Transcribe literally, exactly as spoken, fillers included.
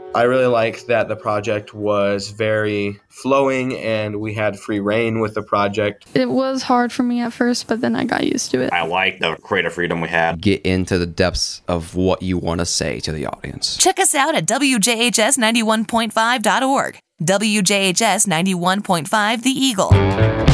I really liked that the project was very flowing and we had free reign with the project. It was hard for me at first, but then I got used to it. I like the creative freedom we had. Get into the depths of what you want to say to the audience. Check us out at W J H S ninety-one point five dot org. W J H S ninety-one point five The Eagle.